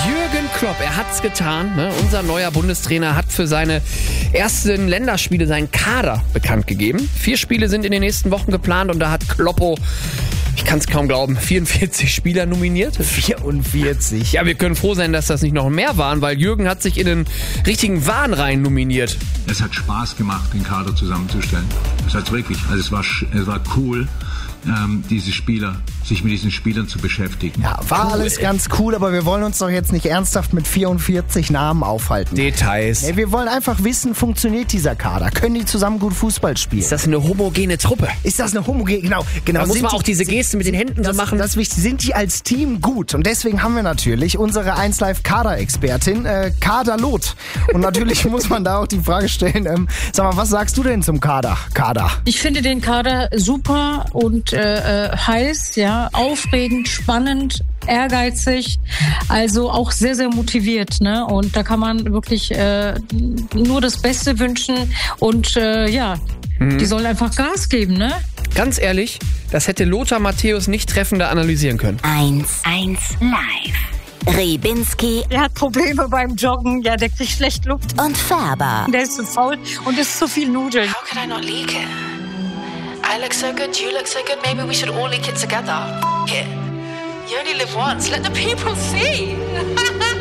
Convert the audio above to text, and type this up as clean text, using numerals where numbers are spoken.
Jürgen Klopp, er hat's getan. Ne? Unser neuer Bundestrainer hat für seine ersten Länderspiele seinen Kader bekannt gegeben. 4 Spiele sind in den nächsten Wochen geplant und da hat Kloppo, ich kann es kaum glauben, 44 Spieler nominiert. 44. Ja, wir können froh sein, dass das nicht noch mehr waren, weil Jürgen hat sich in den richtigen Wahn rein nominiert. Es hat Spaß gemacht, den Kader zusammenzustellen. Es hat wirklich. Also es war cool, sich mit diesen Spielern zu beschäftigen. Ja, war alles ganz cool, aber wir wollen uns doch jetzt nicht ernsthaft mit 44 Namen aufhalten. Details. Nee, wir wollen einfach wissen, funktioniert dieser Kader? Können die zusammen gut Fußball spielen? Ist das eine homogene Truppe? Ist das eine homogene? Genau. Da muss man auch diese Geste mit den Händen so machen. Das ist wichtig. Sind die als Team gut? Und deswegen haben wir natürlich unsere 1Live-Kader-Expertin, Kader Loth. Und natürlich muss man da auch die Frage stellen, sag mal, was sagst du denn zum Kader? Ich finde den Kader super und heiß, ja, aufregend, spannend, ehrgeizig, also auch sehr, sehr motiviert, ne? Und da kann man wirklich nur das Beste wünschen und die sollen einfach Gas geben, ne? Ganz ehrlich, das hätte Lothar Matthäus nicht treffender analysieren können. 1 Live. Rybinski. Er hat Probleme beim Joggen, ja, der kriegt schlecht Luft. Und Färber. Der ist zu faul und isst zu viel Nudeln. How could I not leak it? I look so good, you look so good, maybe we should all leak it together. It. You only live once, let the people see.